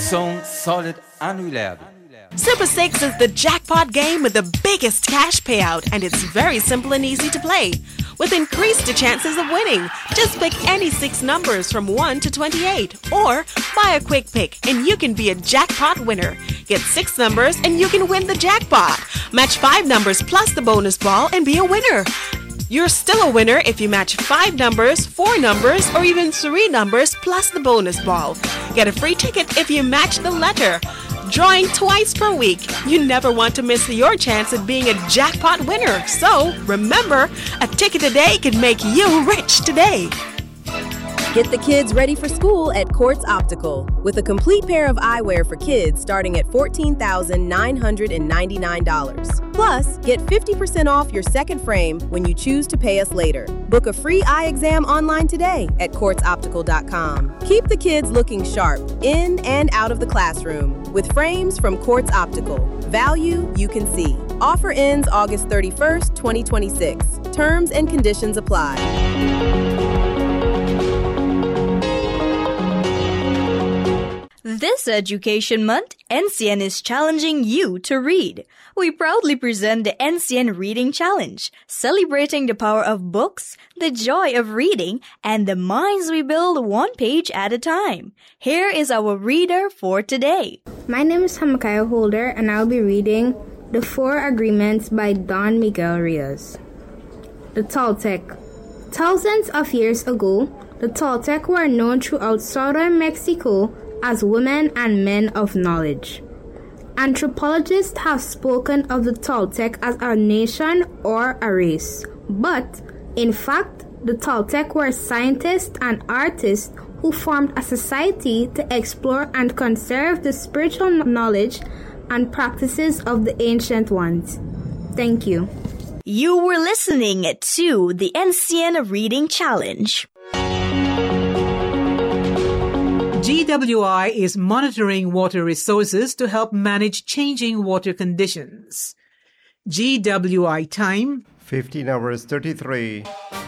sont solides annulables. Super 6 is the jackpot game with the biggest cash payout, and it's very simple and easy to play. With increased chances of winning, just pick any 6 numbers from 1 to 28, or buy a quick pick and you can be a jackpot winner. Get 6 numbers and you can win the jackpot. Match 5 numbers plus the bonus ball and be a winner. You're still a winner if you match 5 numbers, 4 numbers, or even 3 numbers plus the bonus ball. Get a free ticket if you match the letter. Drawing twice per week. You never want to miss your chance at being a jackpot winner. So, remember, a ticket a day can make you rich today. Get the kids ready for school at Quartz Optical with a complete pair of eyewear for kids starting at $14,999. Plus, get 50% off your second frame when you choose to pay us later. Book a free eye exam online today at quartzoptical.com. Keep the kids looking sharp in and out of the classroom with frames from Quartz Optical. Value you can see. Offer ends August 31st, 2026. Terms and conditions apply. This Education Month, NCN is challenging you to read. We proudly present the NCN Reading Challenge, celebrating the power of books, the joy of reading, and the minds we build one page at a time. Here is our reader for today. My name is Hamakaya Holder, and I'll be reading The Four Agreements by Don Miguel Rios. The Toltec. Thousands of years ago, the Toltec were known throughout southern Mexico as women and men of knowledge. Anthropologists have spoken of the Toltec as a nation or a race, but in fact, the Toltec were scientists and artists who formed a society to explore and conserve the spiritual knowledge and practices of the ancient ones. Thank you. You were listening to the NCN Reading Challenge. GWI is monitoring water resources to help manage changing water conditions. GWI time 15 hours 33.